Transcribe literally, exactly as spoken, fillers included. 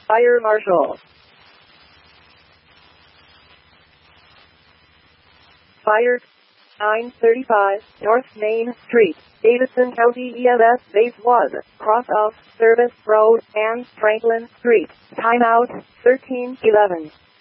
Fire Marshal. Fire. nine thirty-five North Main Street, Davidson County E M S Base one, cross of Service Road and Franklin Street. Timeout thirteen eleven.